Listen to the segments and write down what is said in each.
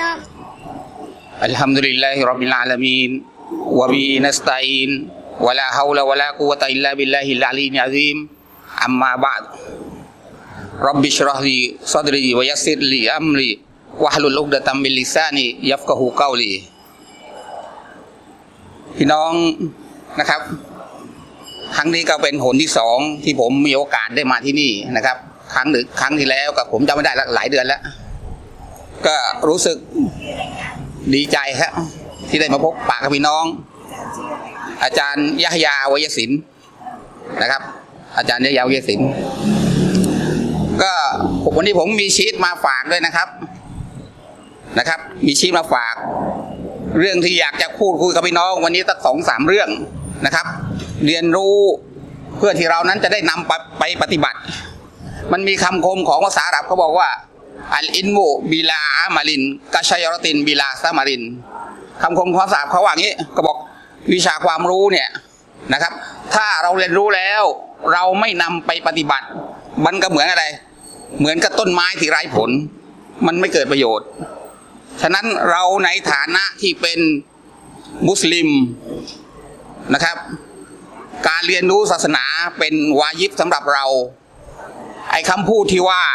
Alhamdulillahi Rabbil Alamin wa bihi nasta'in wa la hawla wa la quwwata illa billahil aliyyil azim amma ba'd Rabbi shrah li sadri wa yassir li amri wahlul 'uqdatam min lisani yafqahu qawli พี่น้องนะครับครั้งนี้ก็เป็นหนที่สองที่ผมมีโอกาสได้มาที่นี่นะครับครั้งที่แล้วกับผมจำไม่ได้หลายเดือนแล้วก็รู้สึกดีใจครับที่ได้มาพบปะกับพี่น้องอาจารย์ยะฮยาวยศิลป์นะครับอาจารย์ยะฮยาวยศิลป์ก็วันนี้ผมมีชีทมาฝากด้วยนะครับมีชีทมาฝากเรื่องที่อยากจะพูดคุยกับพี่น้องวันนี้ตั้ง2-3 เรื่องนะครับเรียนรู้เพื่อที่เรานั้นจะได้นำไปปฏิบัติมันมีคำคมของภาษาอาหรับเขาบอกว่าอัลอินมุบิลาอามาลินกะชัยรตินบิลาซามารินคำคมภาษาเขาว่าอย่างนี้ก็บอกวิชาความรู้เนี่ยนะครับถ้าเราเรียนรู้แล้วเราไม่นำไปปฏิบัติมันก็เหมือนอะไรเหมือนกับต้นไม้ที่ไร้ผลมันไม่เกิดประโยชน์ฉะนั้นเราในฐานะที่เป็นมุสลิมนะครับการเรียนรู้ศาสนาเป็นวาญิบสำหรับเราไอ้คำพูดที่ว่า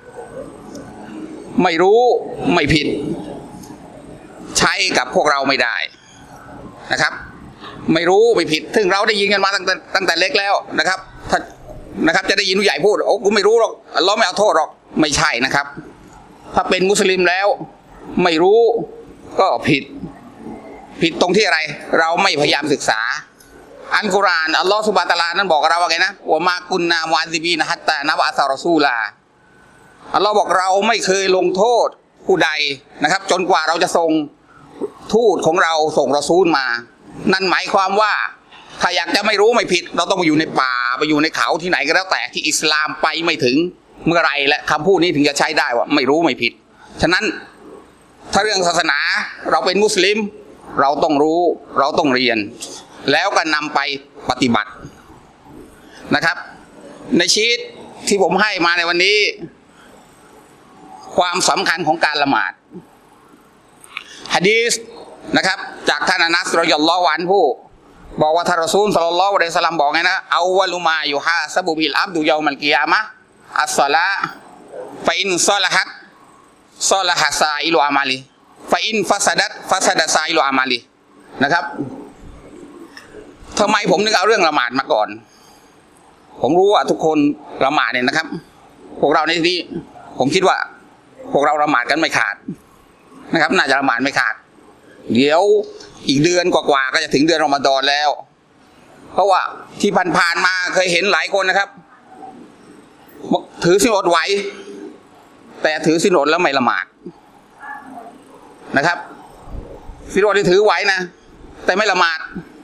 ไม่รู้ไม่ผิดใช้กับพวกเราไม่ได้นะครับไม่รู้ไม่ผิดซึ่งเราได้ยินกันมาตั้งแต่เล็กแล้วนะครับถ้านะครับจะได้ยินผู้ใหญ่พูดโอ้กูไม่รู้หรอกอัลเลาะห์ไม่เอาโทษหรอกไม่ใช่นะครับถ้าเป็นมุสลิมแล้วไม่รู้ก็ผิดตรงที่อะไรเราไม่พยายามศึกษาอัลกุรอานอัลลอฮฺซุบฮานะฮูวะตะอาลานั้นบอกกับเราว่าไงนะวะมากุนนามุอัซซิบีนฮัตตานะบะอะซะรอซูลาอัลลอฮฺบอกเราไม่เคยลงโทษผู้ใดนะครับจนกว่าเราจะส่งทูตของเราส่งรอซูลมานั่นหมายความว่าถ้าอยากจะไม่รู้ไม่ผิดเราต้องไปอยู่ในป่าไปอยู่ในเขาที่ไหนก็แล้วแต่ที่อิสลามไปไม่ถึงเมื่อไรและคำพูดนี้ถึงจะใช้ได้ว่าไม่รู้ไม่ผิดฉะนั้นถ้าเรื่องศาสนาเราเป็นมุสลิมเราต้องรู้เราต้องเรียนแล้วก็นำไปปฏิบัตินะครับในชีทที่ผมให้มาในวันนี้ความสำคัญของการละหมาดหะดีษนะครับจากท่านอานัส รอฎิยัลลอฮุอันฮุบอกว่าท่านรอซูล ศ็อลลัลลอฮุอะลัยฮิวะซัลลัมบอกไงนะอัววะลุมายุฮาซะบุบิลอับดุยอมัลกิยามะฮ์อัสศอลาฟะอินศอละฮัตศอละฮะซาอิลุอามาลิฟะอินฟัสดัตฟัสดะซาอิลุอามาลินะครับทำไมผมนึกเอาเรื่องละหมาดมาก่อนผมรู้ว่าทุกคนละหมาดเนี่ยนะครับพวกเราในที่นี้ผมคิดว่าพวกเราละหมาดกันไม่ขาดนะครับน่าจะละหมาดไม่ขาดเดี๋ยวอีกเดือนกว่าๆก็จะถึงเดือนรอมฎอนแล้วเพราะว่าที่ผ่านๆมาเคยเห็นหลายคนนะครับถือศีลอดไหวแต่ถือศีลอดแล้วไม่ละหมาดนะครับศีลอดที่ถือไหวนะแต่ไม่ละหมาด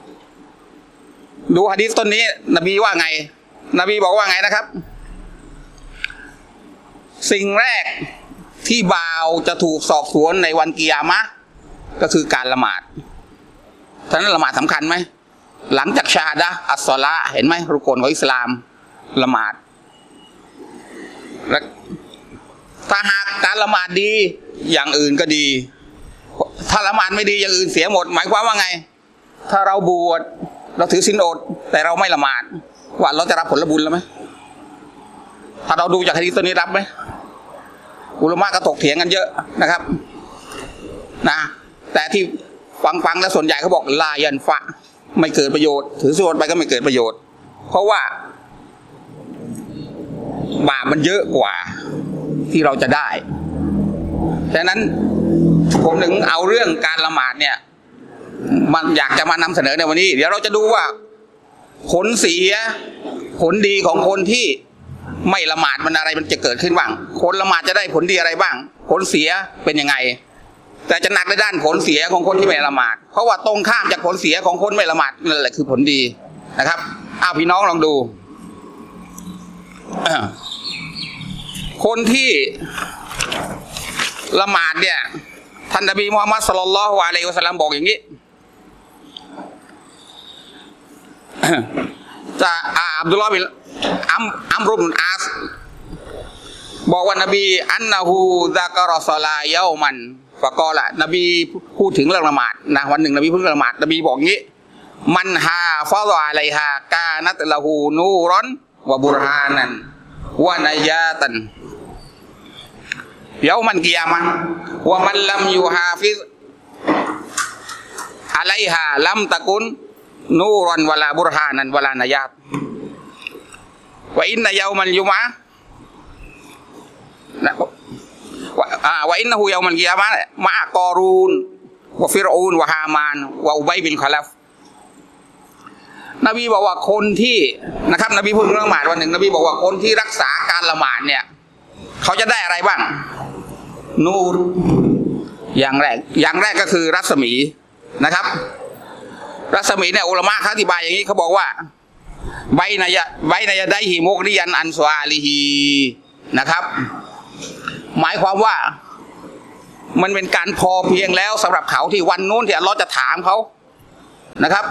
ดูหะดีษต้นนี้นบีว่าไงนบีบอกว่าไงนะครับสิ่งแรกที่บ่าวจะถูกสอบสวนในวันกิยามะห์ก็คือการละหมาดฉะนั้นละหมาดสำคัญไหมหลังจากชาฮาดะห์อัสศอลาเห็นไหมรุกนของอิสลามละหมาดและถ้าหากการละหมาดดีอย่างอื่นก็ดีถ้าละหมาดไม่ดีอย่างอื่นเสียหมดหมายความว่าไงถ้าเราบวชเราถือศีลอดแต่เราไม่ละหมาดว่าเราจะรับผลบุญแล้วไหมถ้าเราดูจากหะดีษตัวนี้รับไหมอุลามะก็ถกเถียงกันเยอะนะครับนะแต่ที่ฟังแล้วส่วนใหญ่เขาบอกลายันฟะไม่เกิดประโยชน์ถือศีลอดไปก็ไม่เกิดประโยชน์เพราะว่าบาปมันเยอะกว่าที่เราจะได้ฉะนั้นผมถึงเอาเรื่องการละหมาดเนี่ยมันอยากจะมานำเสนอในวันนี้เดี๋ยวเราจะดูว่าผลเสียผลดีของคนที่ไม่ละหมาดมันอะไรมันจะเกิดขึ้นบ้างคนละหมาดจะได้ผลดีอะไรบ้างผลเสียเป็นยังไงแต่จะหนักในด้านผลเสียของคนที่ไม่ละหมาดเพราะว่าตรงข้ามจากผลเสียของคนไม่ละหมาดนั่นแหละคือผลดีนะครับพี่น้องลองดูคนที่ละหมาดเนี่ยท่านนบีมุฮัมมัด ศ็อลลัลลอฮุอะลัยฮิวะซัลลัมบอกอย่างนี้จะอับดุลลอฮ์บินอัมรุบินอาสบอกว่านบีอันนะฮูซะกะรอศอลาเยามันฟฟะกอละนบีพูดถึงเรื่องละหมาดนะวันหนึ่งนบีพูดเรื่องละหมาดนบีบอกงี้มันฮาฟาดอะลัยฮากานัตละหูนูรอนวะบุรฮานันวะนายาตันเยามันกิยามะวะมันลัมยูฮาฟิซอะลัยฮาลัมตะกุนนูรอนวะลาบุรฮานันวะลานายาตวะอินนะเยามันยุมะนะวะอินนะฮูเยามันกิยามะมะกอรูนวะฟิรอูนวะฮามานวะอุบัยบินคอลัฟนบีบอกว่าคนที่นะครับนบีพูดเรื่องละหมาดวันหนึ่งนบีบอกว่าคนที่รักษาการละหมาดเนี่ยเขาจะได้อะไรบ้างนูรอย่างแรกก็คือรัศมีนะครับรัศมีเนี่ยอุลามะเขาอธิบายอย่างนี้เขาบอกว่าใบนายได้ฮิมุกริยันอันซวาลิฮีนะครับหมายความว่ามันเป็นการพอเพียงแล้วสำหรับเขาที่วันนู้นที่อัลเลาะห์จะถามเขานะครับ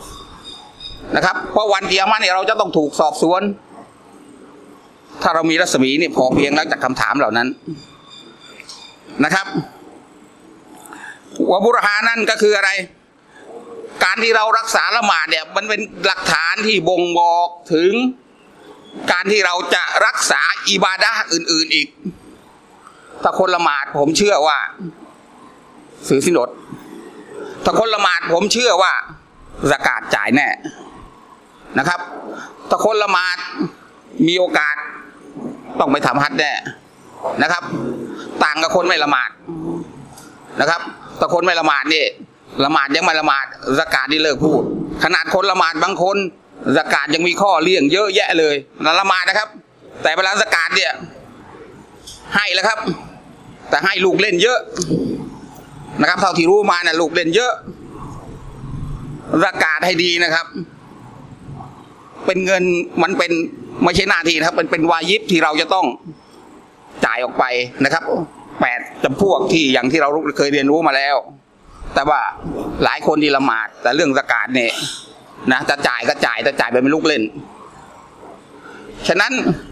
เพราะวันกิยามะห์เนี่ยเราจะต้องถูกสอบสวนถ้าเรามีรัศมีนี่พอเพียงแล้วจากคำถามเหล่านั้นนะครับวะบุรฮานั่นก็คืออะไรการที่เรารักษาละหมาดเนี่ยมันเป็นหลักฐานที่บ่งบอกถึงการที่เราจะรักษาอิบาดะห์อื่นๆอีกถ้าคนละหมาดผมเชื่อว่าถือศีลอดถ้าคนละหมาดผมเชื่อว่าซะกาตจ่ายแน่นะครับถ้าคนละหมาดมีโอกาสต้องไปทำฮัจญ์แน่นะครับต่างกับคนไม่ละหมาดนะครับถ้าคนไม่ละหมาดนี่ละหมาดยังไม่ละหมาดซะกาตนี่เลิกพูดขนาดคนละหมาดบางคนซะกาตยังมีข้อเลี่ยงเยอะแยะเลยละหมาดนะครับแต่เวลาซะกาตเนี่ยให้แล้วครับแต่ให้ลูกเล่นเยอะนะครับเท่าที่รู้มาเนี่ยลูกเล่นเยอะซะกาตให้ดีนะครับเป็นเงินมันเป็นไม่ใช่หน้าที่นะครับเป็นวาญิบที่เราจะต้องจ่ายออกไปนะครับ8จำพวกที่อย่างที่เราเคยเรียนรู้มาแล้วแต่ว่าหลายคนที่ละหมาดแต่เรื่องซะกาตเนี่ยนะจะจ่ายก็จ่ายแต่จ่ายไปเป็นลูกเล่นฉะนั้น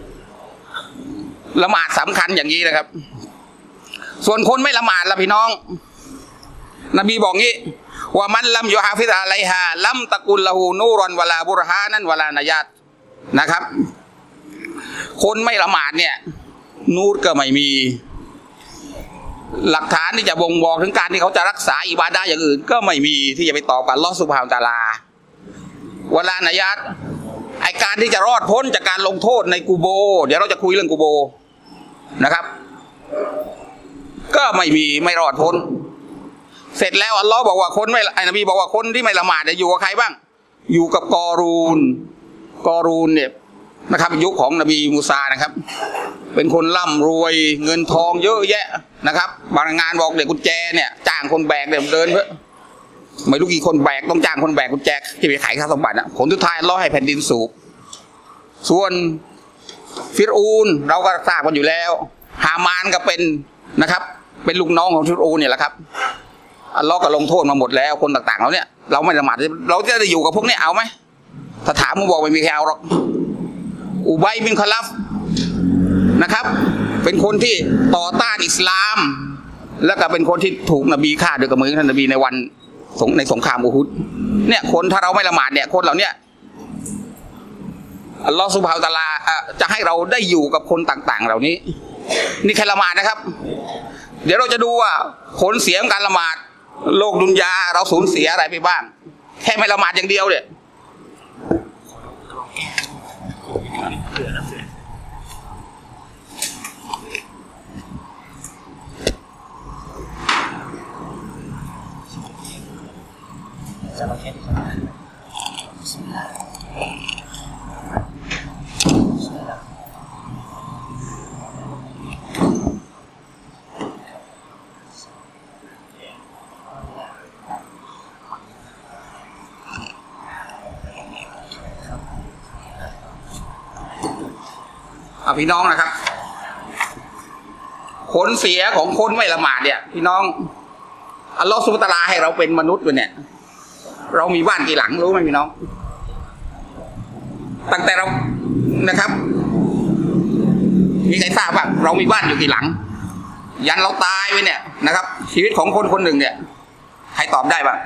ละหมาดสำคัญอย่างนี้นะครับส่วนคนไม่ละหมาดละพี่น้องนบีบอกงี้ว่ามันลัมยูฮาฟิซอะลัยฮาลัมตะกุลละหูนูรอนวะลาบุรฮานันวะลานายาตนะครับคนไม่ละหมาดเนี่ยนูรก็ไม่มีหลักฐานที่จะบ่งบอกถึงการที่เขาจะรักษาอิบาดะห์อย่างอื่นก็ไม่มีที่จะไปต่อกับอัลเลาะห์ซุบฮานะฮูวะตะอาลาวะลานายาตไอการที่จะรอดพ้นจากการลงโทษในกูโบเดี๋ยวเราจะคุยเรื่องกูโบนะครับก็ไม่รอดพ้นเสร็จแล้วอัลเลาะห์บอกว่าคนไม่ไอ้นบีบอกว่าคนที่ไม่ละหมาดเนี่ยอยู่กับใครบ้างอยู่กับกอรูนเนี่ยนะครับยุคของนบีมูซานะครับเป็นคนร่ำรวยเงินทองเยอะแยะนะครับบางงานบอกเด็กกุญแจเนี่ยจ้างคนแบกเดินเพื่อไม่รู้กี่คนแบกต้องจ้างคนแบกกุญแจที่ไปขายค่าสมบัตินะผลสุดท้ายอัลเลาะห์ให้แผ่นดินสูบส่วนฟิรอูนเราก็ทราบกันอยู่แล้วฮามานก็เป็นนะครับเป็นลูกน้องของฟิรอูนเนี่ยแหละครับอัลเลาะห์ก็ลงโทษมาหมดแล้วคนต่างๆเราเนี่ยเราไม่ละหมาดเราจะได้อยู่กับพวกนี้เอาไหมถ้าถามมึงบอกไม่มีใครเอาหรอกอุบัยบินคอลัฟนะครับเป็นคนที่ต่อต้านอิสลามแล้วก็เป็นคนที่ถูกนบีฆ่าโดยกระมือท่านนบีในวันในสงครามอูฮุดเนี่ยคนถ้าเราไม่ละหมาดเนี่ยคนเหล่านี้อัลลอฮฺซุบฮานะฮูวะตะอาลาจะให้เราได้อยู่กับคนต่างๆเหล่านี้นี่แค่ละหมาดนะครับเดี๋ยวเราจะดูว่าผลเสียของการละหมาดโลกดุนยาเราสูญเสียอะไรไปบ้างแค่ไม่ละหมาดอย่างเดียวเนี่ยพี่น้องนะครับผลเสียของคนไม่ละหมาดเนี่ยพี่น้องอัลลอฮฺซุบฮานะฮูวะตะอาลาให้เราเป็นมนุษย์ด้วยเนี่ยเรามีบ้านกี่หลังรู้ไหมพี่น้องตั้งแต่เรานะครับมีใครทราบว่าเรามีบ้านอยู่กี่หลังยันเราตายไปเนี่ยนะครับ ชีวิตของคนคนหนึ่งเนี่ยใครตอบได้บ้าง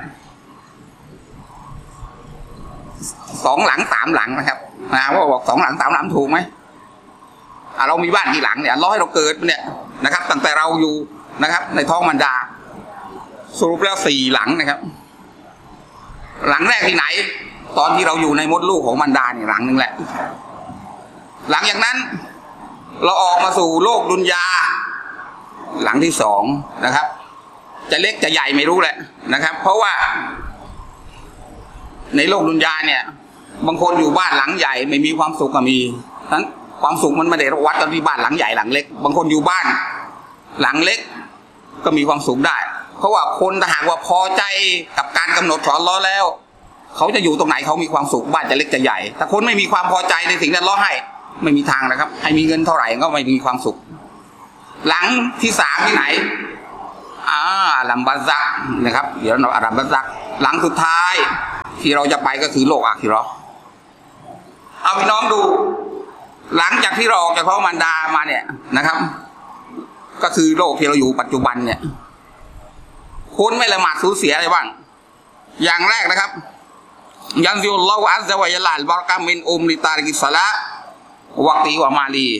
2 หลัง 3 หลังนะครับว่าบอก2 หลัง 3 หลังถูกไหมเรามีบ้านกี่หลังเนี่ยรอให้เราเกิดเนี่ยนะครับตั้งแต่เราอยู่นะครับในท้องมารดาสรุปแล้ว4 หลังนะครับหลังแรกที่ไหนตอนที่เราอยู่ในมดลูกของมารดาเนี่ยหลังนึงแหละหลังจากนั้นเราออกมาสู่โลกดุนยาหลังที่2นะครับจะเล็กจะใหญ่ไม่รู้แหละนะครับเพราะว่าในโลกดุนยาเนี่ยบางคนอยู่บ้านหลังใหญ่ไม่มีความสุขก็มีนั้นความสุขมันไม่ได้วัดกันที่บ้านหลังใหญ่หลังเล็กบางคนอยู่บ้านหลังเล็กก็มีความสุขได้เพราะว่าคนถ้าหากว่าพอใจกับการกำหนดของอัลเลาะห์แล้วเขาจะอยู่ตรงไหนเขามีความสุขบ้านจะเล็กจะใหญ่ถ้าคนไม่มีความพอใจในสิ่งที่อัลเลาะห์ให้ไม่มีทางนะครับให้มีเงินเท่าไหร่ก็ไม่มีความสุขหลังที่3ที่ไหนลัมบัซักนะครับเดี๋ยวเราลัมบัซักหลังสุดท้ายที่เราจะไปก็คือโลกอาคิเราะห์เอาพี่น้องดูหลังจากที่เราออกจากท้องมารดามาเนี่ยนะครับก็คือโลกที่เราอยู่ปัจจุบันเนี่ยคนไม่ละหมาดสูญเสียอะไรบ้างอย่างแรกนะครับยันซิลลอฮุอัซซะวะญะลาลบารอกะมินอุมริตาริกิศศอลาวักตีวะมาลี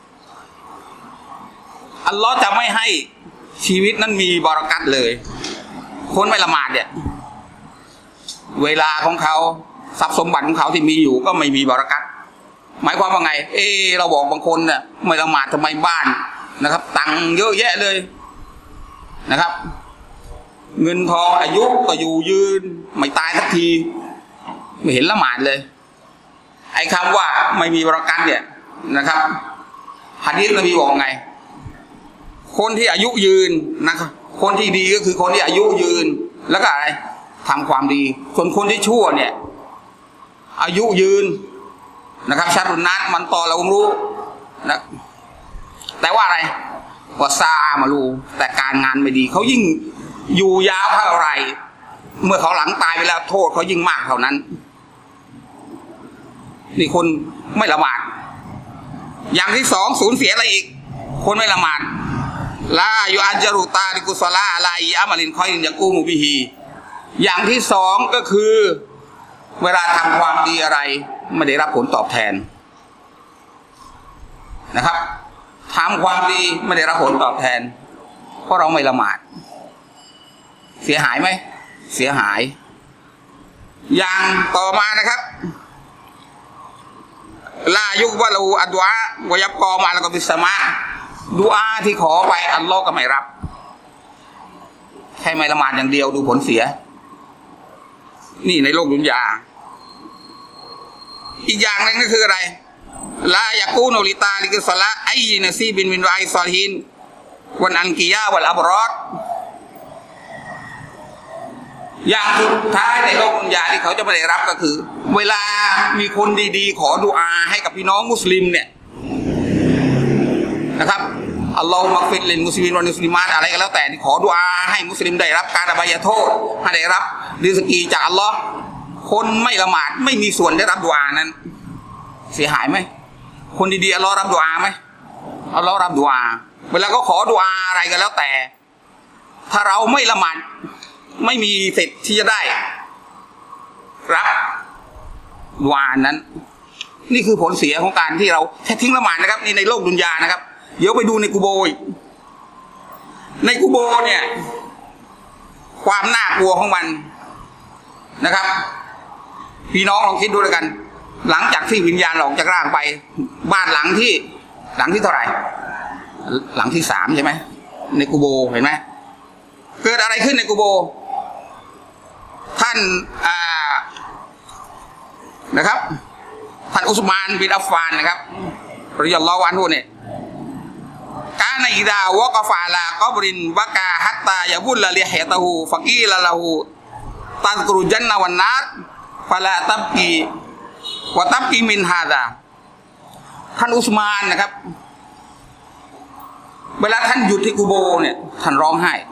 อัลลอฮ์จะไม่ให้ชีวิตนั้นมีบารอกัตเลยคนไม่ละหมาดเนี่ยเวลาของเขาทรัพย์สมบัติของเขาที่มีอยู่ก็ไม่มีบารอกัตหมายความว่าไงเราบอกบางคนเนี่ยไม่ละหมาดทำไมบ้านนะครับตังค์เยอะแยะเลยนะครับเงินทองอายุก็อยู่ยืนไม่ตายสักทีไม่เห็นละหมาดเลยไอ้คำว่าไม่มีบารอกัตเนี่ยนะครับหะดีษนบีบอกไงคนที่อายุยืนนะครับคนที่ดีก็คือคนที่อายุยืนแล้วก็อะไรทำความดีส่วนคนที่ชั่วเนี่ยอายุยืนนะครับชาตุนนัดมันต่อเรารู้นะแต่ว่าอะไรว่าซามาลูแต่การงานไม่ดีเขายิ่งอยู่ยาวเท่าไรเมื่อเขาหลังตายไปแล้วโทษเขายิ่งมากเท่านั้นนี่คนไม่ละหมาดอย่างที่2สูญเสียอะไรอีกคนไม่ละหมาดลายูอัจจารุตาริกุศลาอะไรอามาลินคอยยากูมูบิฮีอย่างที่2ก็คือเวลาทำความดีอะไรไม่ได้รับผลตอบแทนนะครับทำความดีไม่ได้รับผลตอบแทนเพราะเราไม่ละหมาดเสียหายไหมเสียหายอย่างต่อมานะครับลายุกวะลูอัดวะวยับกอมาแล้วก็บิสมะดูอาที่ขอไปอัลลอฮ์ก็ไม่รับแค่ไม่ละหมาดอย่างเดียวดูผลเสียนี่ในโลกดุนยาอีกอย่างหนึ่งก็คืออะไรลายากูโนลิตาลิกสละไอยินซีบินวินไรซอลฮินวันอันกิยาวันอับรอดอย่างสุดท้ายในโลกดุนยาที่เขาจะไม่ได้รับก็คือเวลามีคนดีๆขอดุอาให้กับพี่น้องมุสลิมเนี่ยนะครับอัลลอฮฺมักฟิรลินมุสลิมวันมุสลิมาตอะไรก็แล้วแต่ที่ขอดุอาให้มุสลิมได้รับการอภัยโทษให้ได้รับริสกีจากอัลลอฮ์คนไม่ละหมาดไม่มีส่วนได้รับดุอานั้นเสียหายไหมคนดีๆอัลลอฮ์รับดุอาไหมอัลลอฮ์รับดุอาเวลาก็ขอดุอาอะไรก็แล้วแต่ถ้าเราไม่ละหมาดไม่มีสิทธิ์ที่จะได้รับดุอานั้นนี่คือผลเสียของการที่เราแค่ทิ้งละหมาดนะครับนี่ในโลกดุนยานะครับเดี๋ยวไปดูในกุโบยในกุโบเนี่ยความน่ากลัวของมันนะครับพี่น้องลองคิดดูด้วยกันหลังจากที่วิญญาณออกจากร่างไปบ้านหลังที่เท่าไหร่หลังที่3ใช่ไหมในกุโบเห็นไหมเกิดอะไรขึ้นในกุโบท่านนะครับท่านอุสมานบินอัฟฟานนะครับรอยลอวันฮูเนี่ยกาในอิดาวะกฟาลากอบรินวะกาฮัตตายะบุลละลิฮยะตะฮูฟะกีละละฮูตัซกุรุจันนะวันนัรฟะลาตับกีวะตับกีมินฮาซาท่านอุสมานนะครับเวลาท่านอยู่ที่กุโบเนี่ยท่านร้องไห้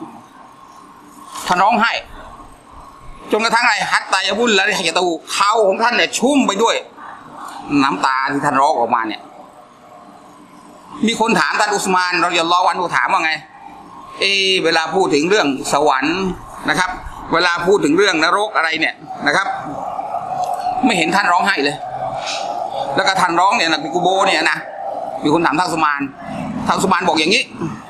จนกระทั่งอะไรฮัตตายะบุลละลิฮยะตะฮูเขาของท่านเนี่ยชุ่มไปด้วยน้ำตาที่ท่านร้องออกมาเนี่ยมีคนถามท่านอุสมานรอยลอวันฮูถามว่าไงเวลาพูดถึงเรื่องสวรรค์นะครับ เวลาพูดถึงเรื่องนรกอะไรเนี่ยนะครับ ไม่เห็นท่านร้องไห้เลยแล้วก็ท่านร้องเนี่ยนะกุโบเนี่ยนะมีคนถามท่านอุสมานบอกอย่างนี้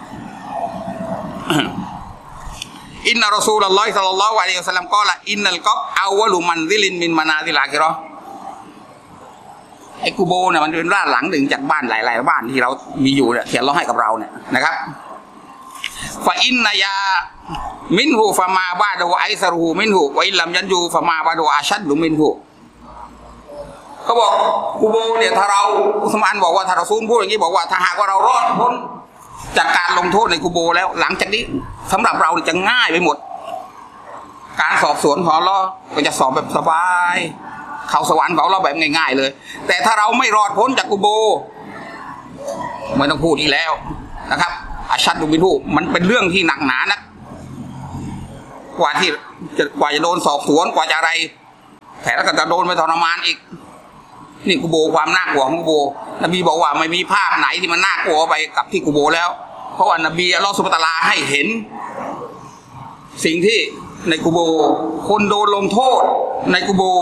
อินนารอซูลุลลอฮิศ็อลลัลลอฮุอะลัยฮิวะซัลลัมกอละอินนัลกอบอาวะลุมันซิลินมินมานาซิลอาคิเราะห์ไอ้กุโบเนี่ยมันเป็นบ้านหลังหนึ่งจากบ้านหลายๆบ้านที่เรามีอยู่เนี่ยที่อัลเลาะห์ให้กับเราเนี่ยนะครับฟะอินนายามินฮูฟะมาบาดะไอซารูมินฮูวะอิลลัมยันยูฟะมาบาดะอาชัดลุมินฮูเขาบอกกุโบเนี่ยถ้าเราอุสมานบอกว่าถ้าเราซูลพูดอย่างนี้บอกว่าถ้าหากว่าเรารอดพ้นจากการลงโทษในกุโบแล้วหลังจากนี้สำหรับเราจะง่ายไปหมดการสอบสวนของเราก็จะสอบแบบสบายเข้าสวรรค์ของเราแบบง่ายๆเลยแต่ถ้าเราไม่รอดพ้นจากกุโบไม่ต้องพูดอีกแล้วนะครับอาชัดลุมินฮูมันเป็นเรื่องที่หนักหนานะกว่าจะโดนสอบสวนกว่าจะอะไรแต่แล้วก็จะโดนไปทรมานอีกนี่กุโบความน่ากลัวของกุโบนบีบอกว่าไม่มีภาพไหนที่มันน่ากลัวไปกับที่กุโบแล้วเพราะว่านบีอัลลอฮฺซุบฮานะฮูวะตะอาลาให้เห็นสิ่งที่ในกุโบคนโดนลงโทษในกุโบ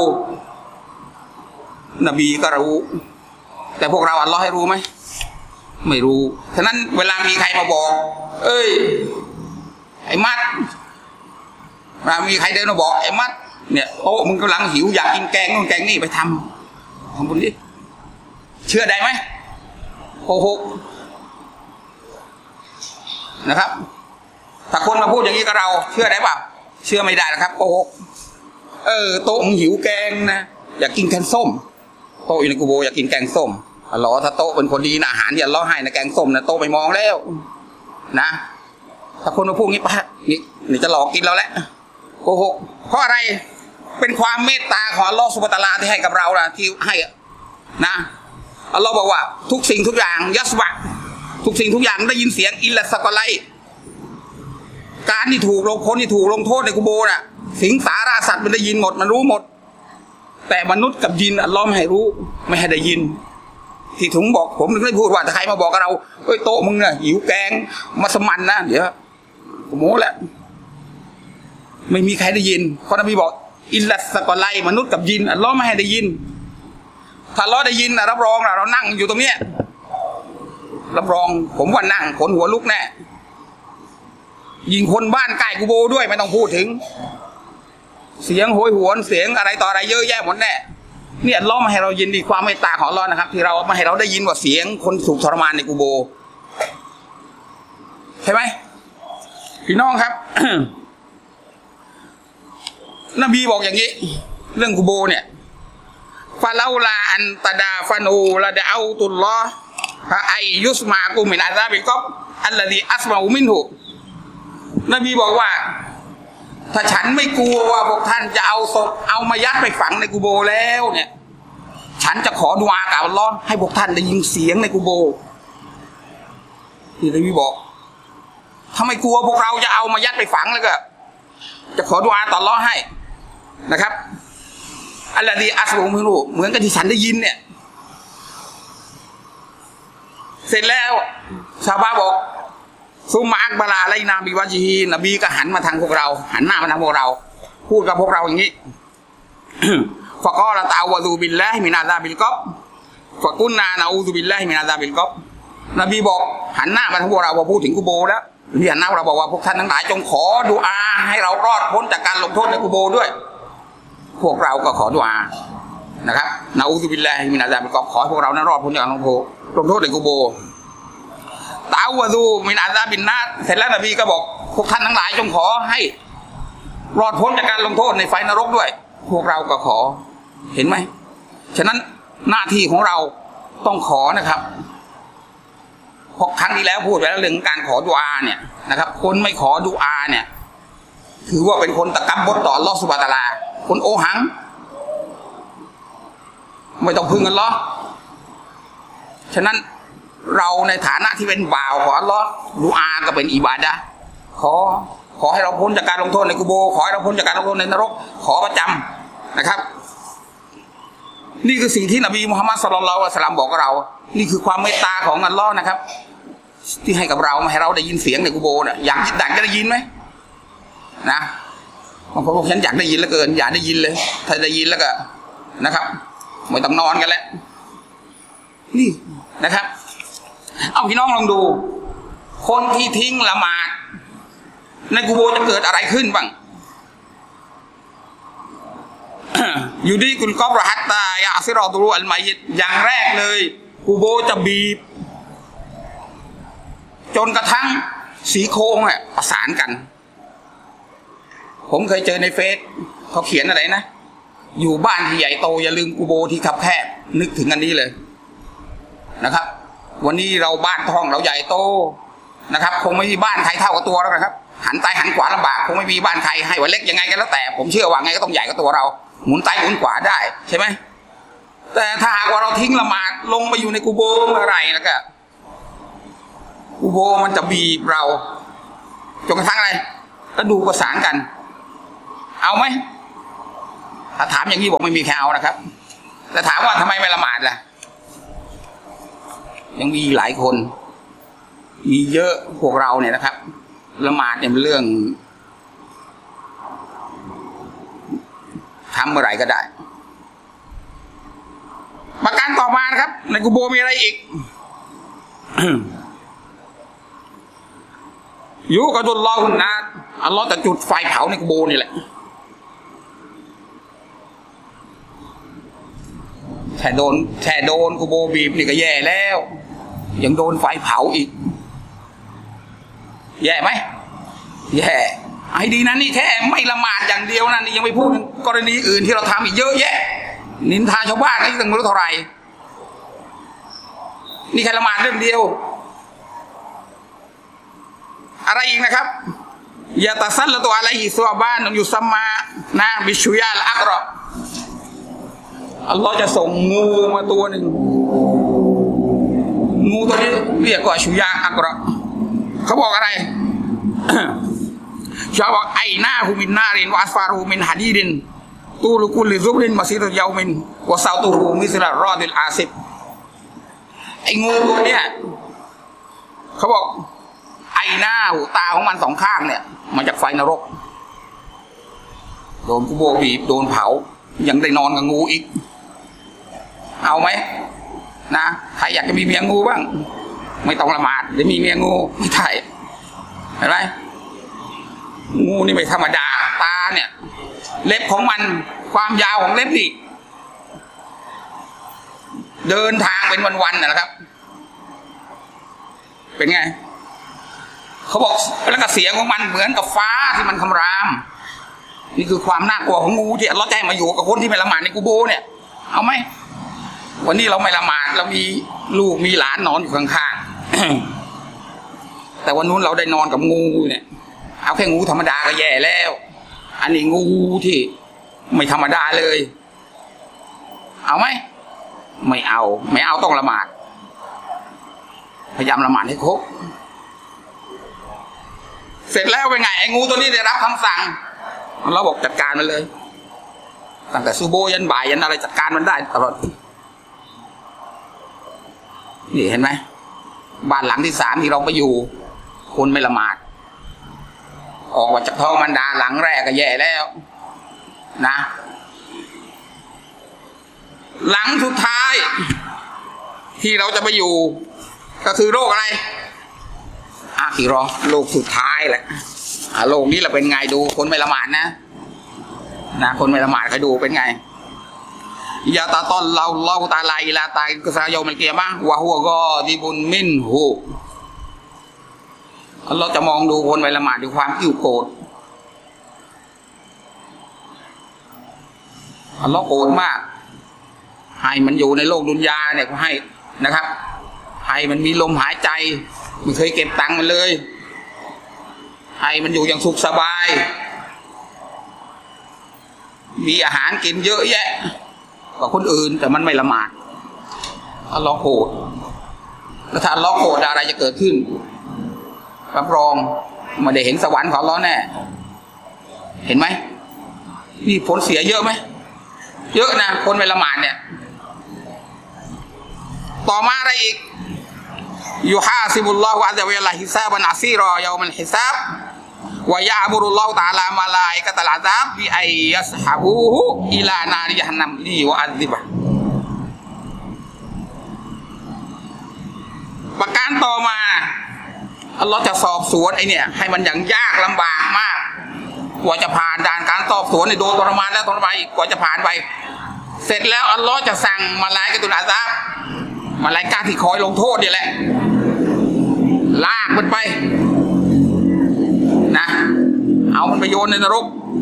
นบีก็รู้แต่พวกเราอัลลอฮฺให้รู้ไหมไม่รู้ฉะนั้นเวลามีใครมาบอกเอ้ยไอ้มัดเวลามีใครเดินมาบอกไอ้มัดเนี่ยโอ้มึงกำลังหิวอยากกินแกงนู่นแกงนี่ไปทำบุญดิเชื่อได้ไหมโกหกนะครับถ้าคนมาพูดอย่างนี้กับเราเชื่อได้เปล่าเชื่อไม่ได้นะครับโกหกโต๊ะมึงหิวแกงนะอยากกินแกงส้มโต๊ะอยู่ในกุโบอยากกินแกงส้มอัลลอฮ์ถ้าโต๊ะเป็นคนดีนะอาหารที่อัลลอฮ์ให้นะแกงส้มนะโต๊ะไม่มองแล้วนะถ้าคนมาพูดงี้ปะนี่จะหลอกกินเราแล้วโกหกเพราะอะไรเป็นความเมตตาของอัลลอฮฺซุบฮานะฮูวะตะอาลาที่ให้กับเรานะที่ให้นะอัลลอฮฺบอกว่าทุกสิ่งทุกอย่างยัสบะทุกสิ่งทุกอย่างได้ยินเสียงอิลลัสกอไลการที่ถูกลงคนที่ถูกลงโทษในกุโบน่ะสิงสาราสัตว์มันได้ยินหมดมันรู้หมดแต่มนุษย์กับยินอัลลอฮฺไม่ให้รู้ไม่ให้ได้ยินที่ถึงบอกผมถึงได้พูดว่าถ้าใครมาบอกกับเราโต๊ะมึงน่ะหิวแกงมัสมั่นนะเดี๋ยวโม้แล้วไม่มีใครได้ยินเพราะนบีบอกอิลลัสกอไลมนุษย์กับยินอัลลอฮ์ไม่ให้ได้ยินถ้าอัลลอฮ์ได้ยินนะรับรองเรานั่งอยู่ตรงเนี้ยรับรองผมว่านั่งขนหัวลุกแน่ยิงคนบ้านใกล้กุโบด้วยไม่ต้องพูดถึงเสียงโหยหวนเสียงอะไรต่ออะไรเยอะแยะหมดแน่เนี่ยอัลลอฮ์มาให้เรายินดีความเมตตาของอัลลอฮ์นะครับที่เรามาให้เราได้ยินว่าเสียงคนถูกทรมานในกุโบใช่ไหมพี่น้องครับ นบีบอกอย่างนี้เรื่องกุโบเนี่ยฟาลาลาอันตะดาฟานูละดะเอาตุลลอฮ์ฟะไอยุสมากุมินอาซาบิลกอบอัลลดีอัสมาอุมินหุนบีบอกว่าถ้าฉันไม่กลัวว่าพวกท่านจะเอาศพเอามายัดไปฝังในกุโบแล้วเนี่ยฉันจะขอดุอากับอัลลอฮ์ให้พวกท่านได้ยินเสียงในกุโบที่นบีบอกถ้าไม่กลัวพวกเราจะเอามายัดไปฝังแล้วก็จะขอดุอาต่ออัลลอฮ์ให้นะครับอัลลอฮ์ดีอัสมาอุมินหุเหมือนกับที่ฉันได้ยินเนี่ยเสร็จแล้วชาวบ้านบอกซุมมาอักบาลาไลนาบิวาจีฮีนบีก็หันมาทางพวกเราหันหน้ามาทางพวกเราพูดกับพวกเราอย่างนี้ ฟะกอละตาวะซูบิลลาฮิมินอาซาบิลกอบฟะกุนนานะอูซุบิลลาฮิมินอาซาบิลกอบนบีบอกหันหน้ามาทางพวกเราพอพูดถึงกุโบแล้วที่หันหน้าเราบอกว่าพวกท่านทั้งหลายจงขอดุอาให้เรารอดพ้นจากการลงโทษในกุโบด้วยพวกเราก็ขอดุอานะครับนะอูซุบิลลาฮิมินอาซาบิลกอบขอให้พวกเรานั้นรอดพ้นจากการลงโทษในกุโบตาวะซูมินอาซาบินนาเสร็จแล้วนบีก็บอกพวกท่านทั้งหลายจงขอให้รอดพ้นจากการลงโทษในไฟนรกด้วยพวกเราก็ขอเห็นไหมฉะนั้นหน้าที่ของเราต้องขอนะครับเพราะครั้งที่แล้วพูดไปแล้วเรื่องการขอดุอาเนี่ยนะครับคนไม่ขอดุอาเนี่ยถือว่าเป็นคนตะกับบดต่ออัลเลาะห์ซุบฮานะฮูวะตะอาลาคนโอหังไม่ต้องพึ่งอัลเลาะห์ฉะนั้นเราในฐานะที่เป็นบ่าวของอัลเลาะห์ดุอาก็เป็นอิบาดะห์ขอให้เราพ้นจากการลงโทษในกุโบขอให้เราพ้นจากการลงโทษในนรกขอประจำนะครับนี่คือสิ่งที่นบีมุฮัมมัดศ็อลลัลลอฮุอะลัยฮิวะซัลลัมบอกกับเรานี่คือความเมตตาของอัลเลาะห์นะครับที่ให้กับเราไม่ให้เราได้ยินเสียงในกุโบน่ะอยากจะได้ยินไหมนะบางคนบอกฉันอยากได้ยินเหลือเกินอยากได้ยินเลยถ้าได้ยินแล้วก็นะครับไม่ต้องนอนกันแล้วนี่นะครับเอาพี่น้องลองดูคนที่ทิ้งละหมาดในกุโบจะเกิดอะไรขึ้นบ้าง อยู่ดีคุณกอบรหัตตายาซิรอตุรุอัลไมยิดอย่างแรกเลยกุโบจะบีบจนกระทั่งสีโครงเนี่ยประสานกันผมเคยเจอในเฟซเขาเขียนอะไรนะอยู่บ้านที่ใหญ่โตอย่าลืมกุโบที่คับแคบนึกถึงอันนี้เลยนะครับวันนี้เราบ้านท้องเราใหญ่โตนะครับคงไม่มีบ้านใครเท่ากับตัวแล้วนะครับหันซ้ายหันขวาลำบากคงไม่มีบ้านใครให้ว่าเล็กยังไงกันแล้วแต่ผมเชื่อว่าไงก็ต้องใหญ่กว่าตัวเราหมุนซ้ายหมุนขวาได้ใช่ไหมแต่ถ้าหากว่าเราทิ้งละหมาดลงไปอยู่ในกุโบเมื่อไหร่แล้วก็กุโบมันจะบีบเราจนกระทั่งอะไรกระดูกประสานกันเอาไหมถ้าถามอย่างนี้บอกไม่มีใครเอานะครับแต่ถามว่าทำไมไม่ละหมาดล่ะยังมีหลายคนมีเยอะพวกเราเนี่ยนะครับละหมาดเนี่ยเป็นเรื่องทำเมื่อไหร่ก็ได้ประการต่อมานะครับในกุโบมีอะไรอีก ยุกะดุลลอฮุนนะอัลลอฮ์จะจุดไฟเผาในกุโบนี่แหละแค่โดนกุโบบีบนี่ก็แย่แล้วยังโดนไฟเผาอีกแย่ไหมแย่ไอ้ดีนะนี่แค่ไม่ละหมาดอย่างเดียวนะนี่ยังไม่พูดถึงกรณีอื่นที่เราทำอีกเยอะแยะนินทาชาวบ้านนี่ตั้งไม่รู้เท่าไหร่นี่แค่ละหมาดเรื่องเดียวอะไรอีกนะครับยาตาซัลละตัวอะไรฮิสวาบ้านอยู่ซัมมานะบิชุยาลอักรออัลลอฮ์จะส่งงูมาตัวหนึ่งงูตัวนี้เรียกว่าชุยาอักรอเขาบอกอะไร ชาวบอกไอหน้าหูมินนารินวาสฟารูมินฮัดีดินตูลุกุลิซุบรินมาซิรุยามินวาซาตูรูมิสลารอดิลอาซิบไองูตัวเนี้ยเขาบอกไอหน้าหูตาของมันสองข้างเนี่ยมาจากไฟนรกโดนกุโบบีบโดนเผายังได้นอนกับงูอีกเอาไหมนะใครอยากจะมีเมียงูบ้างไม่ต้องละหมาดเดี๋ยวมีเมียงูไม่ได้เห็นไหมงูนี่ไม่ธรรมดาตาเนี่ยเล็บของมันความยาวของเล็บนี่เดินทางเป็นวันๆนะครับเป็นไงเขาบอกแล้วก็เสียงของมันเหมือนกับฟ้าที่มันคำรามนี่คือความน่ากลัวของงูที่เราใจมาอยู่กับคนที่ไม่ละหมาดในกุโบเนี่ยเอาไหมวันนี้เราไม่ละหมาดเรามีลูกมีหลานนอนอยู่ข้างๆแต่วันนู้นเราได้นอนกับงูเนี่ยเอาแค่งูธรรมดาก็แย่แล้วอันนี้งูที่ไม่ธรรมดาเลยเอาไหมไม่เอาต้องละหมาดพยายามละหมาดให้ครบเสร็จแล้วเป็นไงไอ้งูตัวนี้ได้รับคำสั่งเราบอกจัดการมันเลยตั้งแต่ซูโบยันบ่ายยันอะไรจัดการมันได้ตลอดนี่เห็นไหมบ้านหลังที่3ที่เราไปอยู่คนไม่ละหมาดออกมาจากท้องมารดาหลังแรกก็แย่แล้วนะหลังสุดท้ายที่เราจะไปอยู่ก็คือโรคอะไรอาคีรอโรคสุดท้ายแหละโรคนี้เราเป็นไงดูคนไม่ละหมาดนะคนไม่ละหมาดใครดูเป็นไงยาตาตอนเราตาลายลาตายกษายอมันเกียร์มาวะหัวก็ดีบุญมินหูเราจะมองดูคนไม่ละหมาดด้วยความกิ้วโกรธเราโกรธมากให้มันอยู่ในโลกดุนยาเนี่ยให้นะครับให้มันมีลมหายใจไม่เคยเก็บตังค์มันเลยให้มันอยู่อย่างสุขสบายมีอาหารกินเยอะแยะกว่าคนอื่นแต่มันไม่ละหมาดอัลลอฮ์โกรธแล้วถ้าอัลลอฮ์โกรธอะไรจะเกิดขึ้นรับรองไม่ได้เห็นสวรรค์ของอัลลอฮ์แน่เห็นไหมนี่ผลเสียเยอะไหมเยอะนะคนไม่ละหมาดเนี่ยต่อมาอะไรอีกยุฮาซิบุลลอฮุอัลลอฮฺวะลาฮิซาบันอาซีรอยามันฮิซาบวะยะบุรุลลอฮฺตะอาลามาลาอิกะตัลอาซาบบิอัยยัสฮะบูฮุอิลานาริยะฮันนัมลีวะอัซซิบะประการต่อมาอัลลอฮฺจะสอบสวนไอเนี่ยให้มันอย่างยากลำบากมากกว่าจะผ่านด่านการสอบสวนในโดนทรมานแล้วทรมานอีกกว่าจะผ่านไปเสร็จแล้วอัลลอฮฺจะสั่งมาลาอิกะตุลอาซาบมาลาอิกะห์ที่คอยลงโทษนี่แหละลากมันไปนะเอามันไปโยนในนรก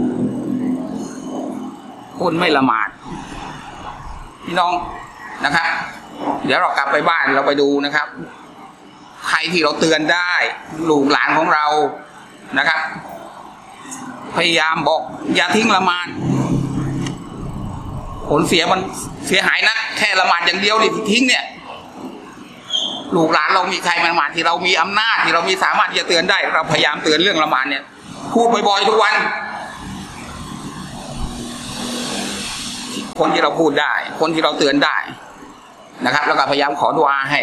คนไม่ละหมาดพี่น้องนะครับเดี๋ยวเรากลับไปบ้านเราไปดูนะครับใครที่เราเตือนได้ลูกหลานของเรานะครับพยายามบอกอย่าทิ้งละหมาดผลเสียมันเสียหายนักแค่ละหมาดอย่างเดียวนี่ทิ้งเนี่ยลูกหลานเรามีใครมาละหมาดที่เรามีอำนาจที่เรามีสามารถที่จะเตือนได้เราพยายามเตือนเรื่องละหมาดเนี่ยพูดบ่อยๆทุกวันคนที่เราพูดได้คนที่เราเตือนได้นะครับแล้วก็พยายามขอดุอาให้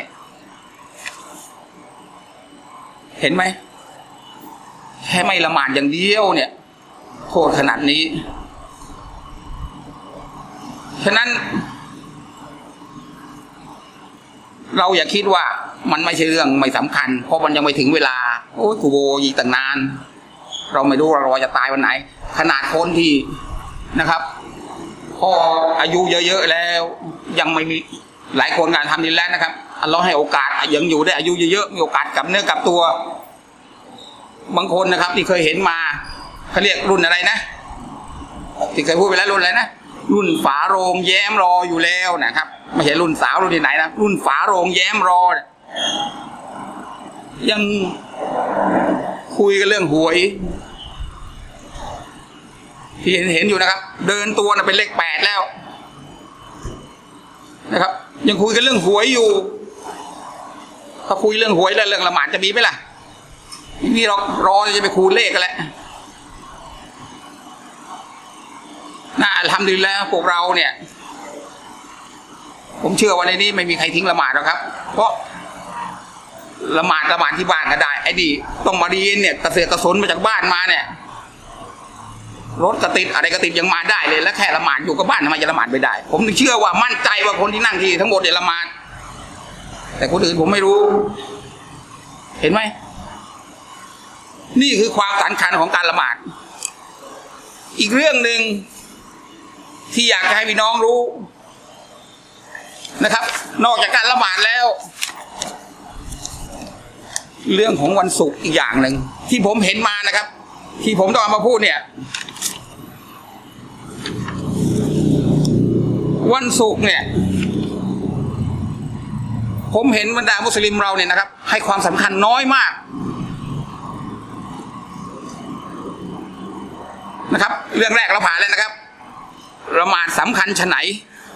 เห็นไหมแค่ไม่ละหมาดอย่างเดียวเนี่ยโทษขนาดนี้ฉะนั้นเราอย่าคิดว่ามันไม่ใช่เรื่องไม่สำคัญเพราะมันยังไม่ถึงเวลาโอ้ยกูโบยีตั้งนานเราไม่รู้เราจะตายวันไหนขนาดคนที่นะครับพออายุเยอะๆแล้วยังไม่มีหลายคนงานทำดีแล้วนะครับอัลเลาะห์ให้โอกาสยังอยู่ได้อายุเยอะๆมีโอกาสกลับเนื้อกลับตัวบางคนนะครับที่เคยเห็นมาเขาเรียกรุ่นอะไรนะที่เคยพูดไปแล้วรุ่นอะไรนะรุ่นฝาโรงแย้มรออยู่แล้วนะครับไม่ใช่รุ่นสาวรุ่นที่ไหนนะรุ่นฝาโรงแย้มรอยังคุยกันเรื่องหวยที่เห็นอยู่นะครับเดินตัวน่ะเป็นเลข8แล้วนะครับยังคุยกันเรื่องหวยอยู่ถ้าคุยเรื่องหวยแล้วเรื่องละหมาดจะมีไหมล่ะนี่เรารอจะไปคูณเลขกันแหละน่าทำดีแล้วพวกเราเนี่ยผมเชื่อว่าในนี้ไม่มีใครทิ้งละหมาดหรอกครับเพราะละหมาดที่บ้านก็ได้ไอ้ดีต้องมาดีเนี่ยกระเสือกกระสนมาจากบ้านมาเนี่ยรถกระติดอะไรกระติดยังมาได้เลยแล้วแค่ละหมาดอยู่กับบ้านทำไมจะละหมาดไม่ได้ผมเชื่อว่ามั่นใจว่าคนที่นั่งที่ทั้งหมดเนี่ยละหมาดแต่คนอื่นผมไม่รู้เห็นไหมนี่คือความสำคัญของการละหมาดอีกเรื่องหนึ่งที่อยากให้พี่น้องรู้นะครับนอกจากการละหมาดแล้วเรื่องของวันศุกร์อีกอย่างหนึ่งที่ผมเห็นมานะครับที่ผมต้องเอามาพูดเนี่ยวันศุกร์เนี่ยผมเห็นบรรดามุสลิมเราเนี่ยนะครับให้ความสำคัญน้อยมากนะครับเรื่องแรกเราผ่านแล้วนะครับละหมาดสำคัญชะไหน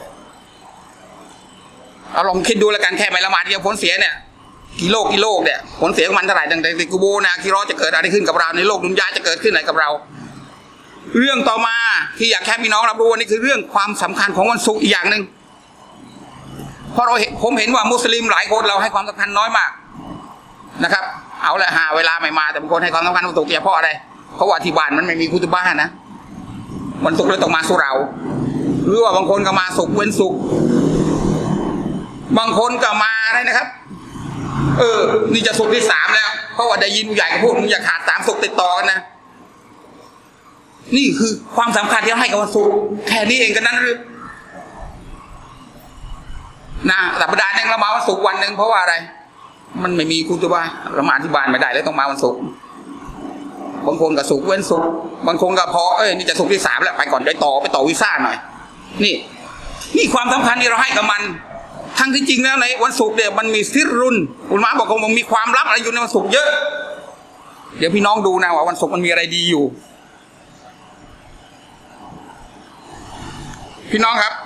เอาลองคิดดูแล้วกันแค่ไม่ละหมาดเดียวผลเสียเนี่ยกี่โลกเนี่ยผลเสียของมันเท่าไหร่ตั้งแต่กูโบนะที่ร้อนจะเกิดอะไรขึ้นกับเราในโลกดุนยาจะเกิดขึ้นอะไรกับเราเรื่องต่อมาที่อยากแค่พี่น้องรับรู้นี่คือเรื่องความสำคัญของวันศุกร์อีกอย่างหนึ่งเพราะผมเห็นว่ามุสลิมหลายคนเราให้ความสำคัญน้อยมากนะครับเอาละหาเวลาไม่มาแต่บางคนให้ความสำคัญวันศุกร์เพราะอะไรเพราะว่าที่บ้านมันไม่มีคุตุบะห์นะวันศุกร์เลยต้องมาสุเราหรือว่าบางคนก็มาศุกร์เว้นศุกร์บางคนก็มาอะไรนะครับนี่จะศุกร์ที่3แล้วเพราะว่าได้ยินผู้ใหญ่ก็พูดมึงอย่าขาด3ศุกร์ติดต่อกันนะนี่คือความสำคัญที่ให้กับวันศุกร์แค่นี้เองกันนั้นหรือนะสัปดาห์นึงเรามาวันศุกร์วันหนึ่งเพราะว่าอะไรมันไม่มีคุตุบะห์ละหมาดที่บ้านไม่ได้แล้วต้องมาวันศุกร์บางคนก็ศุกร์เว้นศุกร์บางคนก็พอนี่จะศุกร์ที่3แล้วไปก่อนไปต่อวีซ่าหน่อยนี่ความสำคัญที่เราให้กับมันทั้งที่จริงแล้วในวันศุกร์เนี่ยมันมีซิรรุนอุลามะบอกว่ามันมีความลับอะไรอยู่ในวันศุกร์เยอะเดี๋ยวพี่น้องดูนะว่าวันศุกร์มันมีอะไรดีอยู่พี่น้องครับ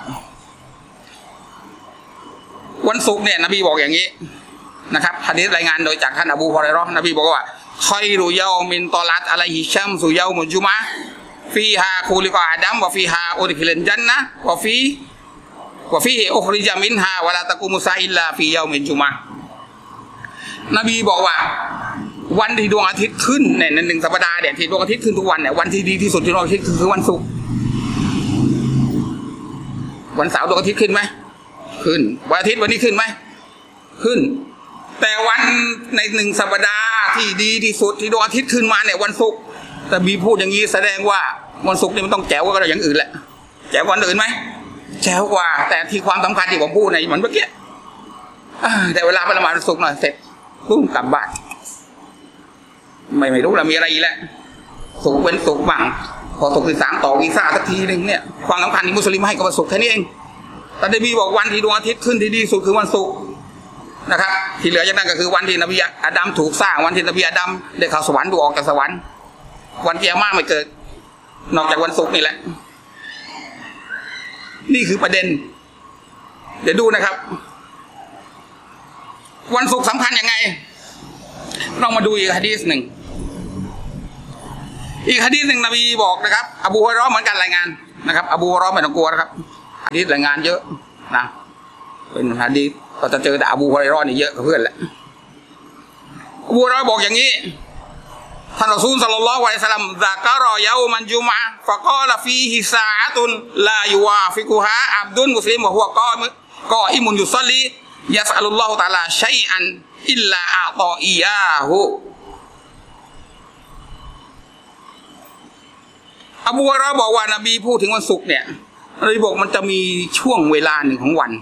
วันศุกร์เนี่ยนบีบอกอย่างนี้นะครับหะดีษรายงานโดยจากท่านอบูฮุรอยเราะห์นบีบอกว่าคอยรุยามินตอลัตอะลัยฮิชัมสุยามุจุมะฟีฮาคูลิกออาดัมวะฟีฮาอุดิคิลันญันนะวะฟีอุคริจามินฮาวะลาตะกุมุซาอิลลาฟียามินจุมะนบีบอกว่าวันที่ดวงอาทิตย์ขึ้นเนี่ยใน1 สัปดาห์เนี่ยที่ดวงอาทิตย์ขึ้นทุกวันเนี่ยวันที่ดีที่สุดที่ดวงอาทิตย์คือวันศุกร์วันเสาร์ดวงอาทิตย์ขึ้นไหมขึ้นวันอาทิตย์วันนี้ขึ้นไหมขึ้นแต่วันใน1 สัปดาห์ที่ดีที่สุดที่ดวงอาทิตย์ขึ้นมาเนี่ยวันศุกร์แต่บีพูดอย่างนี้แสดงว่าวันศุกร์นี่มันต้องแจ๋วกว่าอย่างอื่นแหละแจ๋วกว่าอื่นไหมแจ๋วกว่าแต่ที่ความสำคัญที่ผมพูดในเหมือนเมื่อกี้แต่เวลาไปละหมาดวันศุกร์หน่อยเสร็จปุ้มกลับบ้านไม่รู้เรามีอะไรอีกแล้วศุกร์เว้นศุกร์บ้างพอศุกร์ที่3ต่อวีซ่าสักทีนึงเนี่ยความสำคัญที่มุสลิมให้กับวันศุกร์แค่นี้เองแต่นบีบอกวันที่ดวงอาทิตย์ขึ้นที่ดีสุดคือวันศุกร์นะครับที่เหลือจากนั้นก็คือวันที่นบีอาดัมถูกสร้างวันที่นบีอาดัมได้เข้าสวรรค์ดูออกจากสวรรค์วันกิยามะห์ไม่เกิดนอกจากวันศุกร์นี่แหละนี่คือประเด็นเดี๋ยวดูนะครับวันศุกร์สำคัญยังไงเรามาดูอีกหะดีษหนึ่งนบีบอกนะครับอบูฮุรอยเราะห์เหมือนกันรายงานนะครับอบูฮุรอยเราะห์ไม่ต้องกลัวนะครับหะดีษรายงานเยอะนะเป็นหะดีษก็จะเจอแต่อบูฮุรอยเราะห์นี่เยอะกว่าเพื่อนแหละอบูฮุรอยเราะห์บอกอย่างนี้ท่านรอซูลศ็อลลัลลอฮุอะลัยฮิวะซัลลัมซะกะรอยะอมันจุมอะห์ฟะกอลฟีฮิซาอะตุนลายุวาฟิกุฮาอับดุลมุสลิมวะฮุวะกออิมุนยุศอลลียัสอัลลอฮุตะอาลาชัยอันอิลลาอะตออิยาฮูอบูฮุรอยเราะห์บอกว่านบีพูดถึงวันศุกร์เนี่ยนบีบอกมันจะมีช่วงเวลาหนึ่งของวัน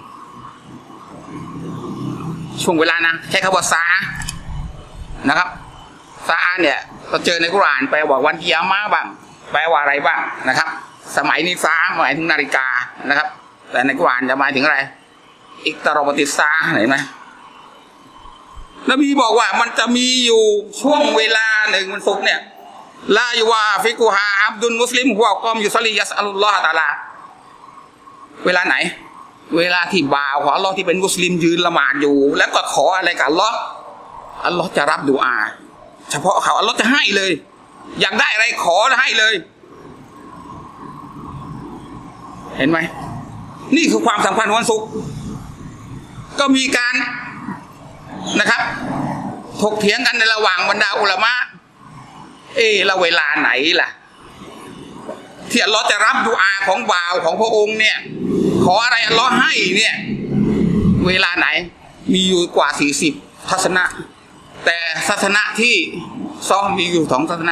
ช่วงเวลานะใช้คำว่าซานะครับซาเนี่ยเราเจอในกุรอานแปลว่าวันกิยามะห์บ้างแปลว่าอะไรบ้างนะครับสมัยนี้ซาหมายถึงนาฬิกานะครับแต่ในกุรอานจะหมายถึงอะไรอิกตารอบัติซาเห็นไหมนบีบอกว่ามันจะมีอยู่ช่วงเวลาหนึ่งวันศุกร์เนี่ยลายุวาฟิกุฮาอับดุลมุสลิมหัวกอมยุซอลียัสอัลลอฮฺตะอาลาเวลาไหนเวลาที่บ่าวของอัลลอฮ์ที่เป็นมุสลิมยืนละหมาดอยู่แล้วก็ขออะไรกับอัลลอฮ์จะรับดุอาเฉพาะเขาอัลลอฮ์จะให้เลยอยากได้อะไรขอให้เลยเห็นไหมนี่คือความสำคัญของวันศุกร์ก็มีการนะครับถกเถียงกันในระหว่างบรรดาอุลามะแล้วเวลาไหนล่ะที่อัลลอฮ์จะรับดุอาของบ่าวของพระองค์เนี่ยขออะไรอัลลอฮ์ให้เนี่ยเวลาไหนมีอยู่กว่า40ทัศนะแต่ศาสนาที่ซ้อมมีอยู่2ศาสนะ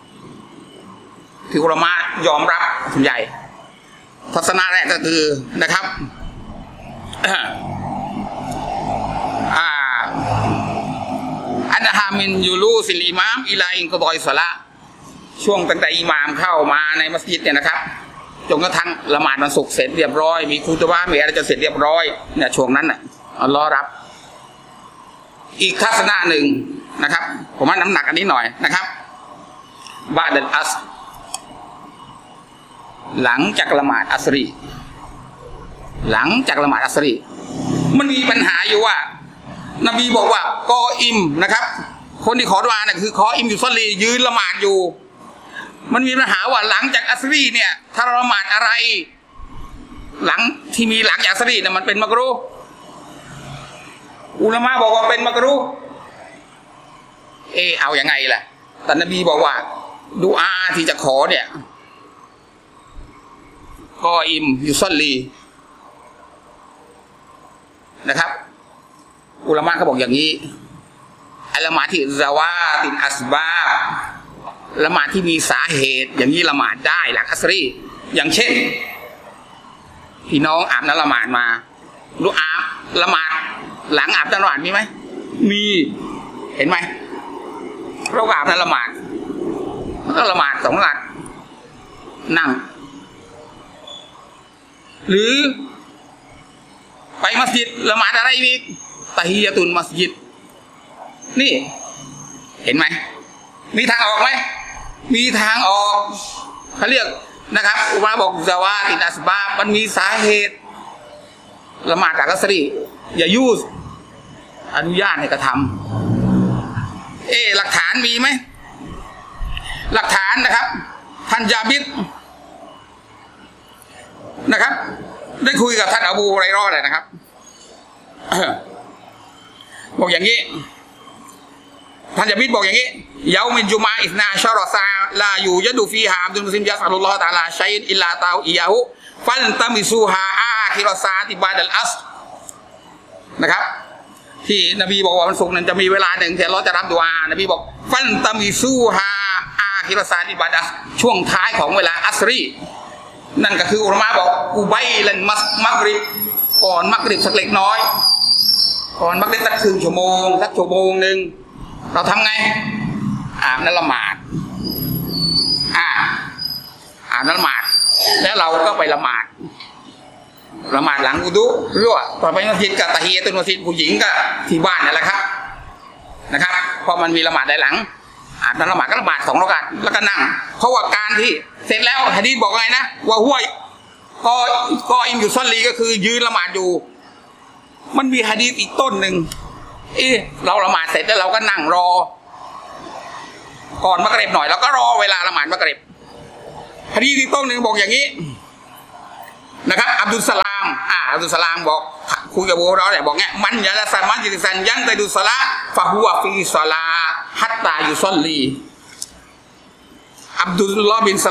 ที่อุลามะยอมรับส่วนใหญ่ทัศนะแรกก็คือนะครับอันฮามินยูลูซิลอิมามอิลาอินกอฎอยศอลาช่วงตั้งแต่อิหม่ามเข้ามาในมัสยิดเนี่ยนะครับจนกระทั่งละหมาดวันศุกร์เสร็จเรียบร้อยมีคุตบะห์มีอะไรจะเสร็จเรียบร้อยเนี่ยช่วงนั้นน่ะอัลลอฮ์รับอีกทัศนะหนึ่งนะครับผมว่าน้ำหนักอันนี้หน่อยนะครับบาดัลอัสหลังจากละหมาดอัสรีมันมีปัญหาอยู่ว่านบีบอกว่ากออิมนะครับคนที่ขอดุอาเนี่ยคือขออิมอยู่ซอลียืนละหมาดอยู่มันมีปัญหาว่าหลังจากอัสรีเนี่ยถ้าเราละหมาดอะไรหลังที่มีหลังจากอัสรีเนี่ยมันเป็นมักรูฮ์อุลามะบอกว่าเป็นมักรูฮ์เอายังไงล่ะแต่นบีบอกว่าดุอาที่จะขอเนี่ยกออิมอยู่ซอลีนะครับอุลามะเขาบอกอย่างนี้ละหมาดที่ซาวาตินอัสบาบละหมาดที่มีสาเหตุอย่างนี้ละหมาดได้หลังอัสรีอย่างเช่นพี่น้องอาบน้ำละหมาดมารู้อาบละหมาดหลังอาบน้ำละหมาดมีไหมมีเห็นไหมเราอาบน้ำละหมาดก็ละหมาด2 รากาตนั่งหรือไปมัสยิดละหมาดอะไรอีกตะฮียะตุลมัสยิดนี่เห็นไหมมีทางออกไหมมีทางออกเขาเรียกนะครับอุลามะบอกซาวาตินอัสบาบมันมีสาเหตุละหมาดอัสรีอย่ายูสอนุญาตให้กระทำหลักฐานมีไหมหลักฐานนะครับท่านญาบิรนะครับได้คุยกับท่านอบูฮุรอยเราะห์เลยนะครับบอกอย่างนี้ท่านยะบิดบอกอย่างนี้เยามินจุมาอิสนาชารอซาลาอยู่ยะดูฟีฮาอับดุลมุสลิมยัสอัลลอฮฺตะอาลาชัยอิลลาตาอิยาหุฟันตามิซูฮาอาคิรอซาติบาดัลอัสนะครับที่นบีบอกว่าวันศุกร์นั้นจะมีเวลาหนึ่งที่เราจะรับดุอาห์นบีบอกฟันตามิซูฮาอาคิรอซาติบาดัลช่วงท้ายของเวลาอัสรีนั่นก็คืออุลามะบอกอุบัยลันมักริบก่อนมักริบสักเล็กน้อยก่อนมักริบสักครึ่งชั่วโมงสักชั่วโมงหนึ่งเราทำไงอาบน้ำละหมาดอาบน้ำละหมาดแล้วเราก็ไปละหมาดหลังอุดุหรือว่าตอนไปมัสยิดกับตะฮียะตุลมัสยิดผู้หญิงก็ที่บ้านนั่นแหละครับนะครับเพราะมันมีละหมาดได้หลังอาบน้ำละหมาดก็ละหมาด2 รอกาตแล้วก็นั่งเพราะว่าการที่เสร็จแล้วหะดีษบอกไงนะว่าห้วยก็อิมอยู่ซอลลีก็คือยืนละหมาดอยู่มันมีหะดีษอีกต้นหนึ่งเราละหมาดเสร็จแล้วเราก็นั่งรอก่อนมักริบหน่อยแล้วก็รอเวลาละหมาดมักริบหะดีษอีกต้นหนึ่งบอกอย่างนี้นะครับอับดุลสลามบอกคุยกับบูฮุรอยเราะห์บอกเงี้ยมันยะละซามันจิซันยังตะดุสละฟะฮุวะฟีศอลาฮัตตายุซอลลีอับดุลลอฮ์บิน